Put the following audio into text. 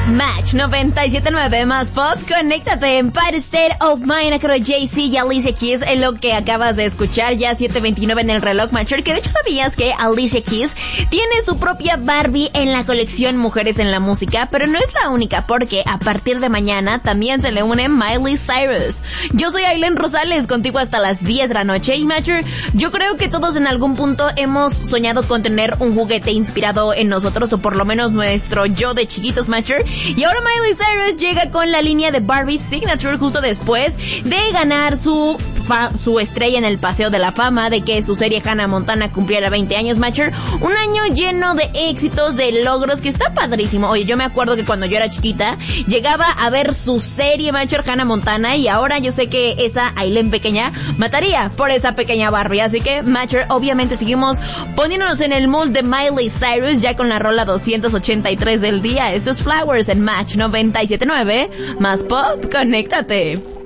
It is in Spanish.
Match 97.9 más pop, conéctate. Empire State of Mind, creo Jay-Z y Alicia Keys es lo que acabas de escuchar, ya 7:29 en el reloj Matcher, que de hecho sabías que Alicia Keys tiene su propia Barbie en la colección Mujeres en la Música, pero no es la única, porque a partir de mañana también se le une Miley Cyrus. Yo soy Aileen Rosales, contigo hasta las 10 de la noche, y Matcher, yo creo que todos en algún punto hemos soñado con tener un juguete inspirado en nosotros, o por lo menos nuestro yo de chiquitos, Matcher. Y ahora Miley Cyrus llega con la línea de Barbie Signature justo después de ganar su estrella en el Paseo de la Fama, de que su serie Hannah Montana cumpliera 20 años, Matcher. Un año lleno de éxitos, de logros, que está padrísimo. Oye, yo me acuerdo que cuando yo era chiquita, llegaba a ver su serie, Matcher, Hannah Montana, y ahora yo sé que esa Aileen pequeña mataría por esa pequeña Barbie. Así que, Matcher, obviamente seguimos poniéndonos en el mood de Miley Cyrus, ya con la rola 283 del día. Esto es Flowers en Match 97.9, más pop, conéctate.